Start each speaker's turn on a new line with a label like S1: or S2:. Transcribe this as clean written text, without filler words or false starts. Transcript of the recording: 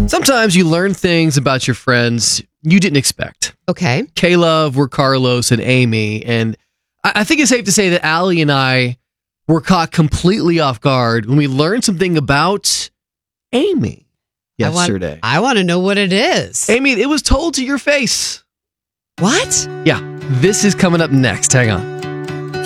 S1: Sometimes you learn things about your friends you didn't expect.
S2: Okay.
S1: K-Love, we're Carlos, and Amy. And I think it's safe to say that Allie and I were caught completely off guard when we learned something about Amy yesterday.
S2: I want to know what it is.
S1: Amy, it was told to your face.
S2: What?
S1: Yeah, this is coming up next. Hang on.